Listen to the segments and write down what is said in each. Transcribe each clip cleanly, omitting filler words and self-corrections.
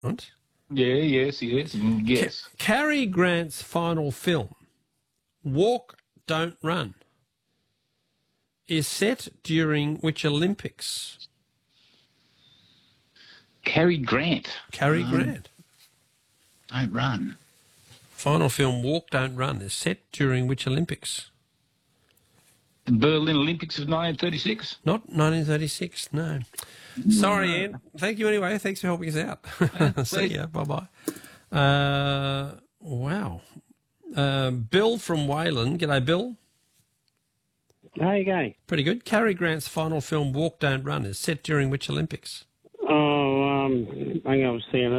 Right? Yes. Cary Grant's final film, Walk, Don't Run, is set during which Olympics? Cary Grant. Cary Grant. Don't run. Final film, Walk, Don't Run, is set during which Olympics? The Berlin Olympics of 1936. Not 1936, no. Sorry, Ian. Thank you anyway. Thanks for helping us out. See ya. Bye-bye. Wow. Bill from Wayland. G'day, Bill. How you going? Pretty good. Cary Grant's final film, Walk, Don't Run, is set during which Olympics? Oh, I think I was seeing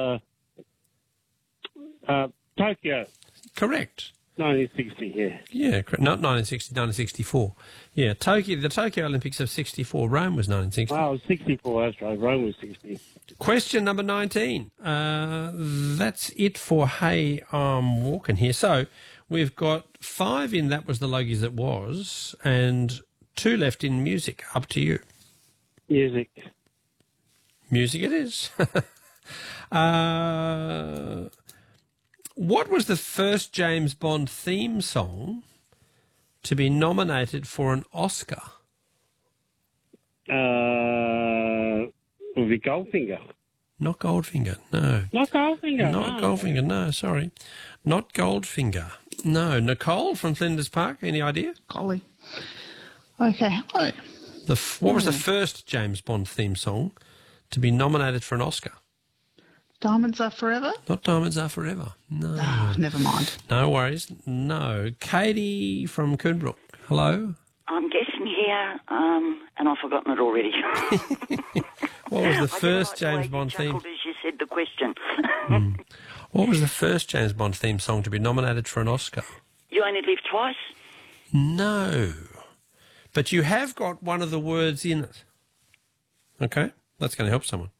it. Tokyo. Correct. 1960, yeah. Yeah, not 1960, 1964. Yeah, the Tokyo Olympics of 64. Rome was 1960. Oh, it was 64, that's right. Rome was 60. Question number 19. That's it for Hey, I'm Walking Here. So we've got 5 in That Was the Logies It Was and 2 left in music. Up to you. Music. Music it is. What was the first James Bond theme song to be nominated for an Oscar? Would be Goldfinger. Not Goldfinger, no. Not Goldfinger. Not Goldfinger, no, sorry. Not Goldfinger. No. Nicole from Flinders Park, any idea? Collie. Okay. What was the first James Bond theme song to be nominated for an Oscar? Diamonds Are Forever? Not Diamonds Are Forever. No. Oh, never mind. No worries. No. Katie from Coonbrook. Hello. I'm guessing here, and I've forgotten it already. What was the first James Bond theme? As you said the question. What was the first James Bond theme song to be nominated for an Oscar? You Only Live Twice? No. But you have got one of the words in it. Okay? That's going to help someone.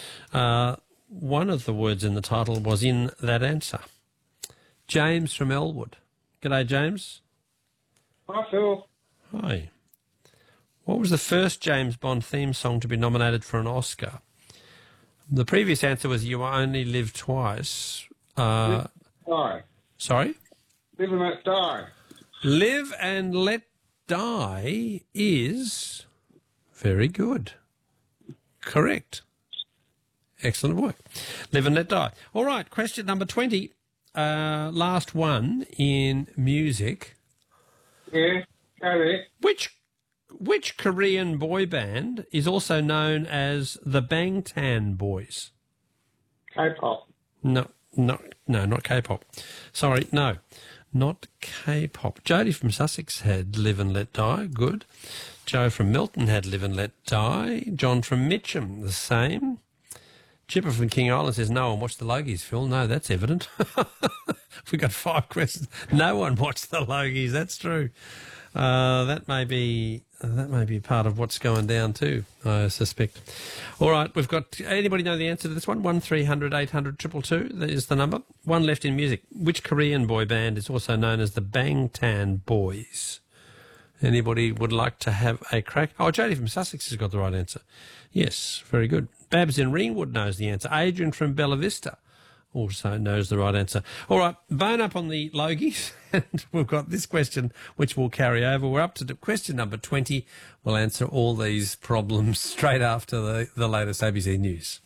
One of the words in the title was in that answer. James from Elwood. G'day, James. Hi, Phil. Hi. What was the first James Bond theme song to be nominated for an Oscar? The previous answer was You Only Live Twice. Die. Sorry? Live and Let Die. Live and Let Die is very good. Correct. Excellent work. Live and Let Die. All right, question number 20. Last one in music. Yeah, carry it. Which Korean boy band is also known as the Bangtan Boys? K-pop. No, not K-pop. Sorry, no, not K-pop. Jodie from Sussex had Live and Let Die. Good. Joe from Milton had Live and Let Die. John from Mitcham, the same. Chipper from King Island says no one watched the Logies, Phil. No, that's evident. We got 5 questions. No one watched the Logies. That's true. That may be part of what's going down too, I suspect. All right, we've got. Anybody know the answer to this one? 1300 800 222. That is the number. One left in music. Which Korean boy band is also known as the Bangtan Boys? Anybody would like to have a crack? Oh, Jodie from Sussex has got the right answer. Yes, very good. Babs in Ringwood knows the answer. Adrian from Bella Vista also knows the right answer. All right, bone up on the Logies, and we've got this question which will carry over. We're up to question number 20. We'll answer all these problems straight after the latest ABC News.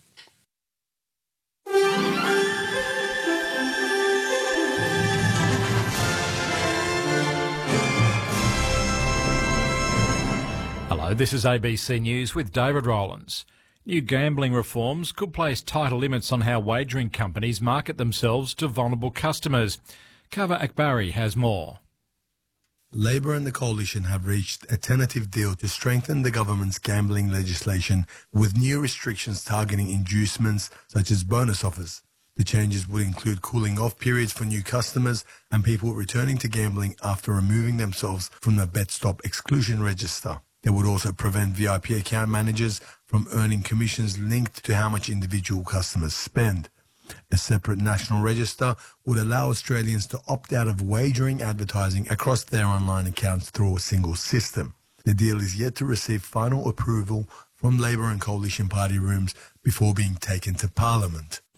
Hello, this is ABC News with David Rowlands. New gambling reforms could place tighter limits on how wagering companies market themselves to vulnerable customers. Kava Akbari has more. Labor and the Coalition have reached a tentative deal to strengthen the government's gambling legislation with new restrictions targeting inducements such as bonus offers. The changes would include cooling off periods for new customers and people returning to gambling after removing themselves from the BetStop exclusion register. They would also prevent VIP account managers from earning commissions linked to how much individual customers spend. A separate national register would allow Australians to opt out of wagering advertising across their online accounts through a single system. The deal is yet to receive final approval from Labor and Coalition party rooms before being taken to Parliament.